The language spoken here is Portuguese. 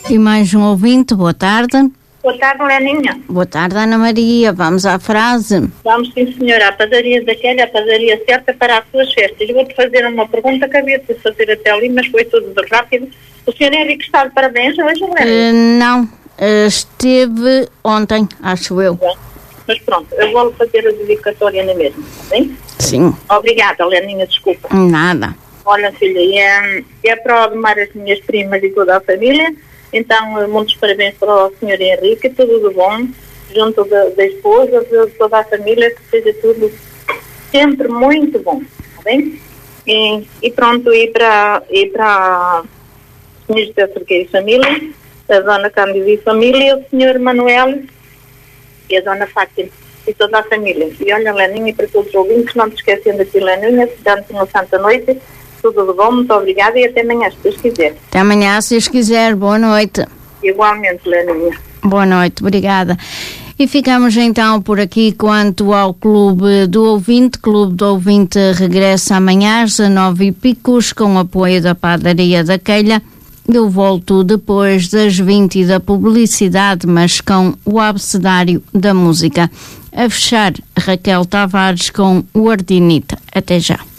E mais um ouvinte, boa tarde. Boa tarde, Leninha. Boa tarde, Ana Maria. Vamos à frase. Vamos, sim, senhora. A padaria daquela, a padaria certa para as suas festas. Eu vou-te fazer uma pergunta que havia de fazer até ali, mas foi tudo de rápido. O senhor Henrique está de parabéns hoje, Leninha? Não, esteve ontem, acho eu. Bom, mas pronto, eu vou fazer a dedicatória na mesma, está bem? Sim. Obrigada, Leninha, desculpa. Nada. Olha, filha, é para animar as minhas primas e toda a família. Então, muitos parabéns para o senhor Henrique, tudo de bom, junto da esposa, de toda a família, que seja tudo sempre muito bom, está bem? E pronto, e para o senhor José Cerqueira e família, a dona Cândida e família, o senhor Manuel e a dona Fátima e toda a família. E olha, Leninha, para todos os ouvintes, não te esquecendo aqui, Leninha, dando-te uma santa noite. Tudo de bom, muito obrigada e até amanhã, se Deus quiser. Até amanhã, se Deus quiser. Boa noite. Igualmente, Leninha. Boa noite, obrigada. E ficamos então por aqui quanto ao Clube do Ouvinte. Clube do Ouvinte regressa amanhã às 19h com apoio da Padaria da Queilha. Eu volto depois das 20 da publicidade, mas com o abecedário da música. A fechar, Raquel Tavares com o Ardinita. Até já.